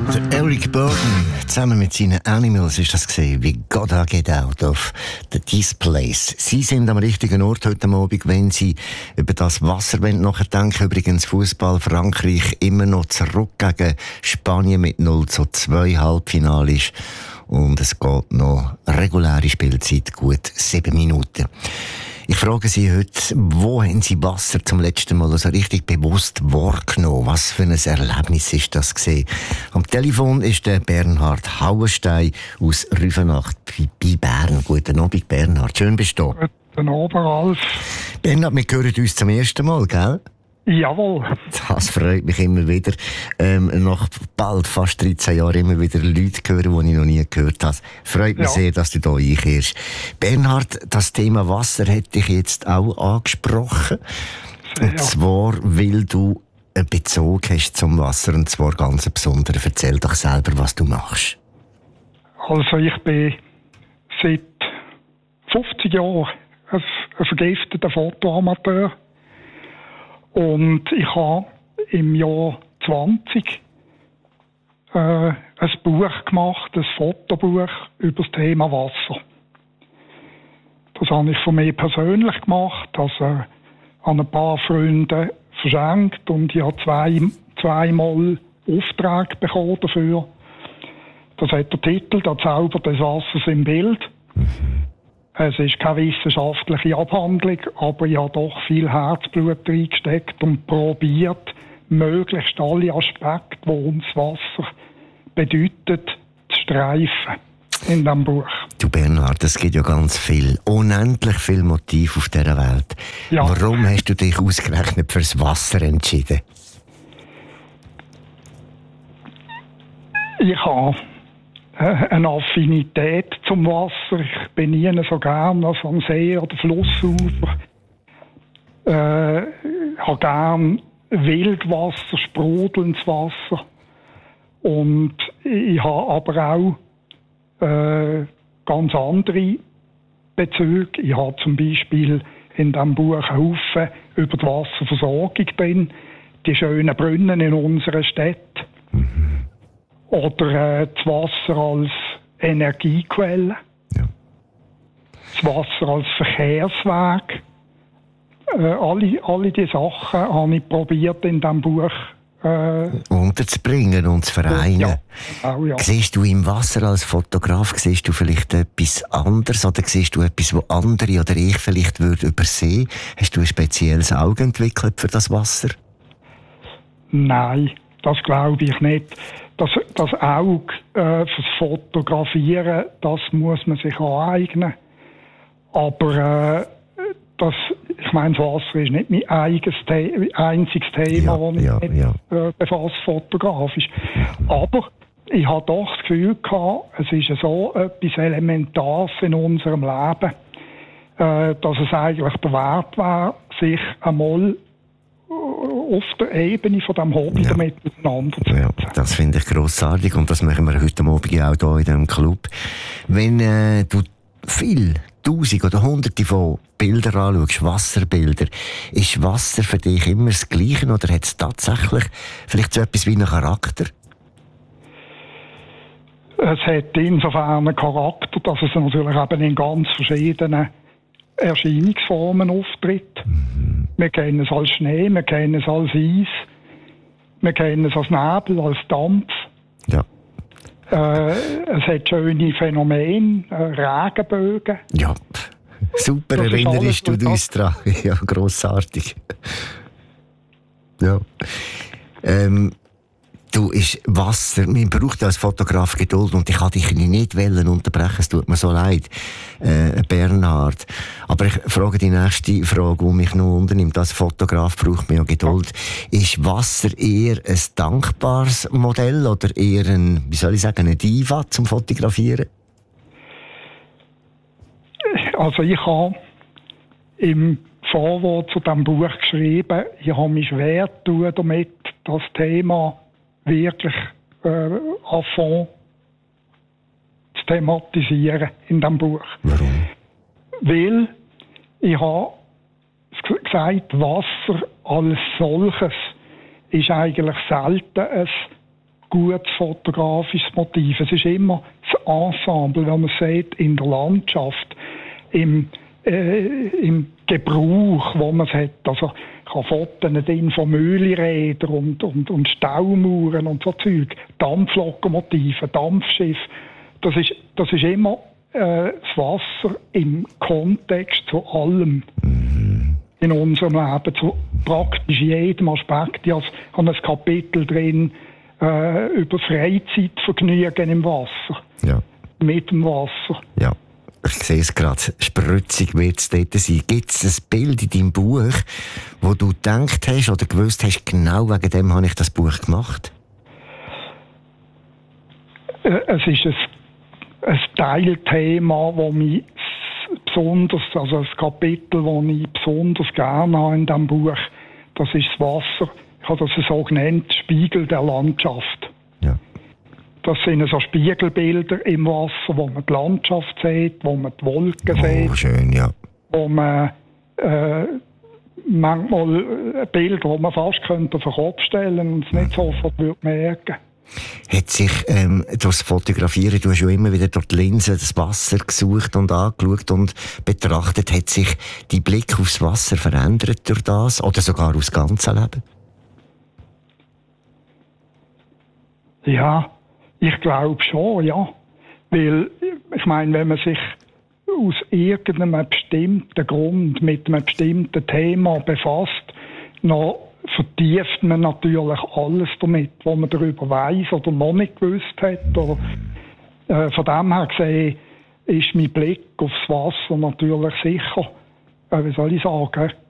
Der Eric Burden, zusammen mit seinen Animals, ist das gesehen, wie God I Get Out of This Place. Sie sind am richtigen Ort heute Abend, wenn Sie über das Wasser nachdenken. Übrigens Fußball Frankreich immer noch zurück gegen Spanien mit 0:2 Halbfinale ist. Und es geht noch reguläre Spielzeit, gut 7 Minuten. Ich frage Sie heute, wo haben Sie Wasser zum letzten Mal so richtig bewusst wahrgenommen? Was für ein Erlebnis ist das gewesen? Am Telefon ist der Bernhard Hauenstein aus Rüfenacht bei Bern. Guten Abend, Bernhard. Schön bist du da. Guten Abend, Ralf. Bernhard, wir hören uns zum ersten Mal, gell? Jawohl. Das freut mich immer wieder. Nach bald fast 13 Jahren immer wieder Leute hören, die ich noch nie gehört habe. Freut mich sehr, dass du da einkehrst. Bernhard, das Thema Wasser hätte ich jetzt auch angesprochen. Und zwar, weil du einen Bezug hast zum Wasser, und zwar ganz besonders. Erzähl doch selber, was du machst. Also ich bin seit 50 Jahren ein vergifteter Fotoamateur. Und ich habe im Jahr 20 ein Buch gemacht, ein Fotobuch über das Thema Wasser. Das habe ich von mir persönlich gemacht, also an ein paar Freunde verschenkt, und ich habe zweimal Auftrag bekommen dafür. Das hat der Titel «Der Zauber des Wassers im Bild». Es ist keine wissenschaftliche Abhandlung, aber ich habe doch viel Herzblut reingesteckt und probiert, möglichst alle Aspekte, die uns Wasser bedeutet, zu streifen in diesem Buch. Du Bernhard, es gibt ja ganz viel, unendlich viel Motiv auf dieser Welt. Ja. Warum hast du dich ausgerechnet fürs Wasser entschieden? Ich habe eine Affinität zum Wasser. Ich bin nie so gern als am See oder Flussufer. Ich habe gern Wildwasser, sprudelndes Wasser. Und ich habe aber auch ganz andere Bezüge. Ich habe zum Beispiel in diesem Buch einen Haufen über die Wasserversorgung drin, die schönen Brunnen in unserer Stadt. Oder das Wasser als Energiequelle. Ja. Das Wasser als Verkehrsweg. Alle diese Sachen habe ich probiert in diesem Buch unterzubringen und zu vereinen. Ja, genau, ja. Siehst du im Wasser als Fotograf, siehst du vielleicht etwas anderes, oder siehst du etwas, was andere oder ich vielleicht würde übersehen? Hast du ein spezielles Auge entwickelt für das Wasser? Nein, das glaube ich nicht. Das Auge fürs Fotografieren, das muss man sich aneignen. Aber ich meine, das Wasser ist nicht mein einziges Thema, das mich nicht befasst, fotografisch. Aber ich habe doch das Gefühl gehabt, es ist so etwas Elementares in unserem Leben, dass es eigentlich der Wert wäre, sich einmal auf der Ebene von diesem Hobby damit auseinanderzusetzen. Ja, das finde ich grossartig, und das machen wir heute Abend auch hier in diesem Club. Wenn du viele Tausend oder Hunderte von Bildern anschaust, Wasserbilder, ist Wasser für dich immer das Gleiche, oder hat es tatsächlich vielleicht so etwas wie einen Charakter? Es hat insofern einen Charakter, dass es natürlich eben in ganz verschiedenen Erscheinungsformen auftritt. Wir kennen es als Schnee, wir kennen es als Eis, wir kennen es als Nebel, als Dampf. Ja. Es hat schöne Phänomene, Regenbögen. Ja, super, erinnerst du uns daran. Ja, grossartig. Ja. Du, ist Wasser, man braucht als Fotograf Geduld, und ich kann dich nicht unterbrechen, es tut mir so leid, Bernhard. Aber ich frage die nächste Frage, die mich noch unternimmt. Als Fotograf braucht man ja Geduld. Ist Wasser eher ein dankbares Modell oder eher eine Diva zum Fotografieren? Also ich habe im Vorwort zu diesem Buch geschrieben, ich habe mich schwer getan damit, das Thema wirklich à fond zu thematisieren in diesem Buch. Warum? Weil ich habe gesagt, Wasser als solches ist eigentlich selten ein gutes fotografisches Motiv. Es ist immer das Ensemble, wenn man sagt, in der Landschaft, im Gebrauch, wo man es hat. Also ich habe Fotos drin von Mühlenrädern und Staumauern und so Zeug, Dampflokomotiven, Dampfschiff. Das ist immer das Wasser im Kontext zu allem in unserem Leben, zu praktisch jedem Aspekt. Ich habe ein Kapitel drin über Freizeitvergnügen im Wasser. Ja. Mit dem Wasser. Ja. Ich sehe es gerade, spritzig wird es dort sein. Gibt es ein Bild in deinem Buch, wo du gedacht hast oder gewusst hast, genau wegen dem habe ich das Buch gemacht? Es ist ein Teilthema, das mich besonders, also ein Kapitel, das ich besonders gerne habe in diesem Buch, das ist das Wasser. Ich habe das so genannt, Spiegel der Landschaft. Ja. Das sind so Spiegelbilder im Wasser, wo man die Landschaft sieht, wo man die Wolken sieht. Schön, ja. Wo man manchmal Bilder, die man fast könnte auf den Kopf stellen und es nicht sofort würde merken. Hat sich das Fotografieren, du hast ja immer wieder durch die Linse das Wasser gesucht und angeschaut und betrachtet, hat sich dein Blick aufs Wasser verändert durch das oder sogar aufs ganze Leben? Ja, ich glaube schon, ja. Weil, ich meine, wenn man sich aus irgendeinem bestimmten Grund mit einem bestimmten Thema befasst, dann vertieft man natürlich alles damit, was man darüber weiss oder noch nicht gewusst hat. Oder, von dem her gesehen ist mein Blick aufs Wasser natürlich sicher, wie soll ich sagen,